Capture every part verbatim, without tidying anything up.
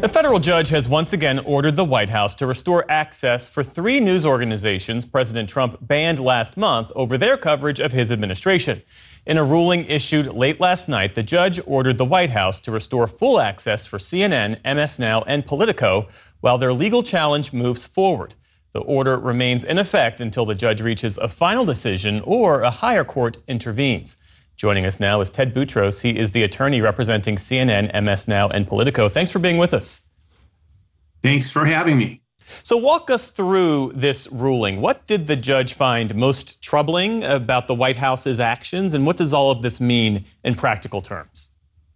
A federal judge has once again ordered the White House to restore access for three news organizations President Trump banned last month over their coverage of his administration. In a ruling issued late last night, the judge ordered the White House to restore full access for C N N, M S Now, and Politico while their legal challenge moves forward. The order remains in effect until the judge reaches a final decision or a higher court intervenes. Joining us now is Ted Boutros. He is the attorney representing C N N, M S Now, and Politico. Thanks for being with us. Thanks for having me. So walk us through this ruling. What did the judge find most troubling about the White House's actions, and what does all of this mean in practical terms?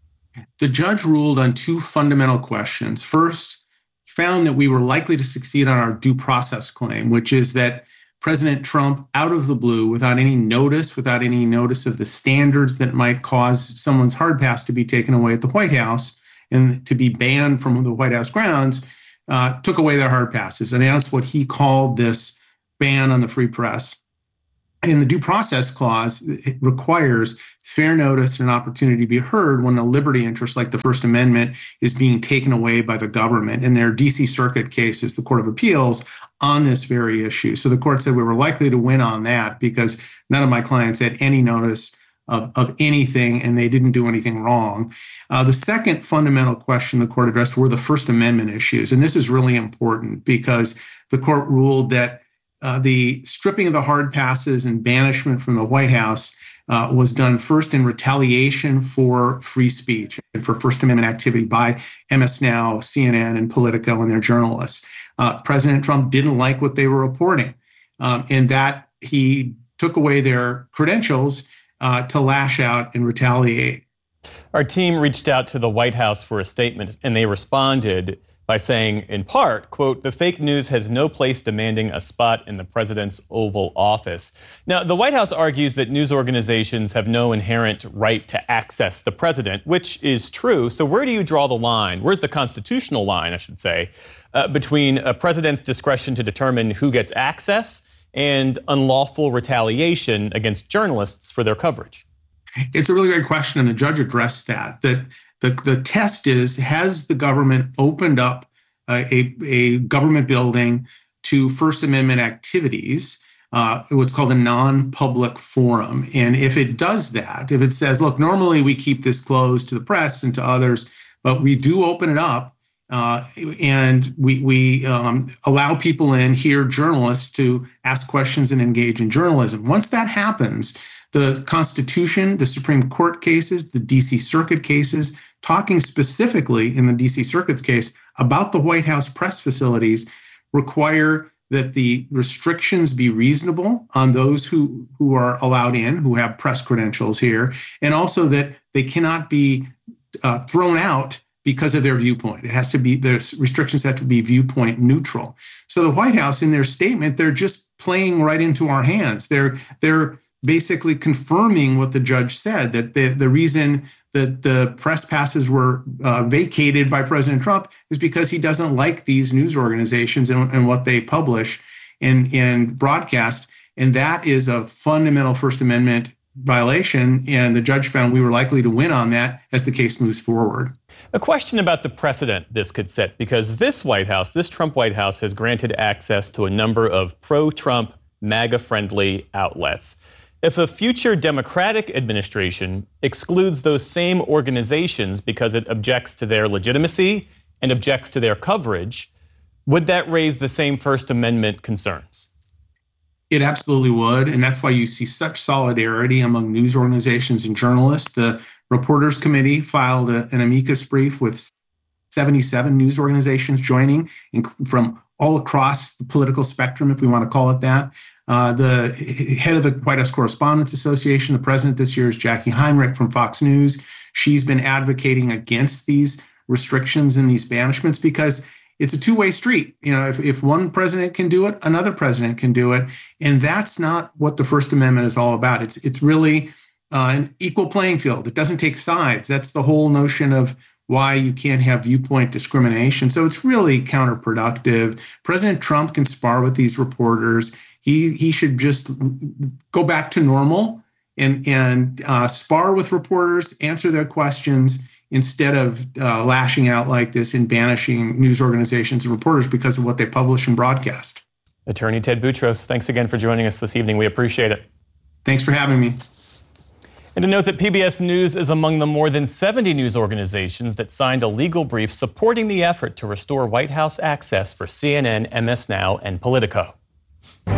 The judge ruled on two fundamental questions. First, he found that we were likely to succeed on our due process claim, which is that President Trump, out of the blue, without any notice, without any notice of the standards that might cause someone's hard pass to be taken away at the White House and to be banned from the White House grounds, uh, took away their hard passes, announced what he called this ban on the free press. And the due process clause requires fair notice and an opportunity to be heard when a liberty interest like the First Amendment is being taken away by the government. And their D C Circuit case is the Court of Appeals on this very issue. So the court said we were likely to win on that because none of my clients had any notice of, of anything and they didn't do anything wrong. Uh, the second fundamental question the court addressed were the First Amendment issues. And this is really important because the court ruled that Uh, the stripping of the hard passes and banishment from the White House uh, was done first in retaliation for free speech and for First Amendment activity by M S Now, C N N, and Politico and their journalists. Uh, President Trump didn't like what they were reporting, um, and that he took away their credentials uh, to lash out and retaliate. Our team reached out to the White House for a statement, and they responded by saying, in part, quote, "The fake news has no place demanding a spot in the president's Oval Office." Now, the White House argues that news organizations have no inherent right to access the president, which is true. So where do you draw the line? Where's the constitutional line, I should say, uh, between a president's discretion to determine who gets access and unlawful retaliation against journalists for their coverage? It's a really great question, and the judge addressed that. That the, the test is, has the government opened up uh, a, a government building to First Amendment activities, uh, what's called a non-public forum? And if it does that, if it says, look, normally we keep this closed to the press and to others, but we do open it up, uh, and we, we um, allow people in here, journalists, to ask questions and engage in journalism. Once that happens, the Constitution, the Supreme Court cases, the D C Circuit cases, talking specifically in the D C Circuit's case about the White House press facilities, require that the restrictions be reasonable on those who, who are allowed in, who have press credentials here, and also that they cannot be uh, thrown out because of their viewpoint. It has to be, there's restrictions have to be viewpoint neutral. So the White House, in their statement, they're just playing right into our hands. They're, they're, basically confirming what the judge said, that the, the reason that the press passes were uh, vacated by President Trump is because he doesn't like these news organizations and, and what they publish and, and broadcast. And that is a fundamental First Amendment violation. And the judge found we were likely to win on that as the case moves forward. A question about the precedent this could set, because this White House, this Trump White House, has granted access to a number of pro-Trump, MAGA-friendly outlets. If a future Democratic administration excludes those same organizations because it objects to their legitimacy and objects to their coverage, would that raise the same First Amendment concerns? It absolutely would, and that's why you see such solidarity among news organizations and journalists. The Reporters Committee filed a, an amicus brief with seventy-seven news organizations joining from all across the political spectrum, if we want to call it that. Uh, the head of the White House Correspondents Association, the president this year, is Jackie Heinrich from Fox News. She's been advocating against these restrictions and these banishments because it's a two-way street. You know, if, if one president can do it, another president can do it. And that's not what the First Amendment is all about. It's, it's really uh, an equal playing field. It doesn't take sides. That's the whole notion of why you can't have viewpoint discrimination. So it's really counterproductive. President Trump can spar with these reporters. He he should just go back to normal and and uh, spar with reporters, answer their questions instead of uh, lashing out like this and banishing news organizations and reporters because of what they publish and broadcast. Attorney Ted Boutros, thanks again for joining us this evening. We appreciate it. Thanks for having me. And to note that P B S News is among the more than seventy news organizations that signed a legal brief supporting the effort to restore White House access for C N N, M S Now, and Politico.